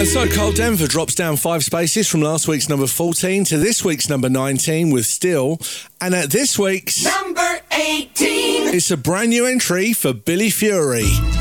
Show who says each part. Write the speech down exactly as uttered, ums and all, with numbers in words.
Speaker 1: So Carl Denver drops down five spaces from last week's number fourteen to this week's number nineteen with Still. And at this week's
Speaker 2: number eighteen,
Speaker 1: it's a brand new entry for Billy Fury.